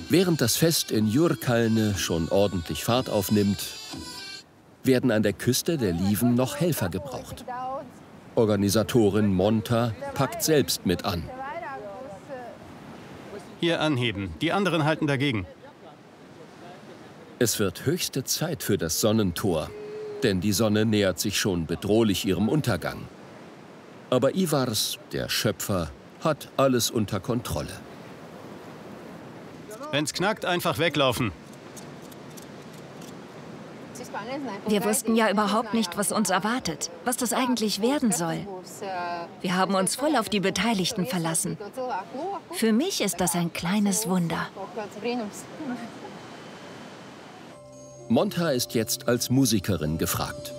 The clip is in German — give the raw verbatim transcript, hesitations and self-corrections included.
Während das Fest in Jurkalne schon ordentlich Fahrt aufnimmt, werden an der Küste der Liven noch Helfer gebraucht. Organisatorin Monta packt selbst mit an. Hier anheben, die anderen halten dagegen. Es wird höchste Zeit für das Sonnentor, denn die Sonne nähert sich schon bedrohlich ihrem Untergang. Aber Ivars, der Schöpfer, hat alles unter Kontrolle. Wenn's knackt, einfach weglaufen. Wir wussten ja überhaupt nicht, was uns erwartet, was das eigentlich werden soll. Wir haben uns voll auf die Beteiligten verlassen. Für mich ist das ein kleines Wunder. Monta ist jetzt als Musikerin gefragt.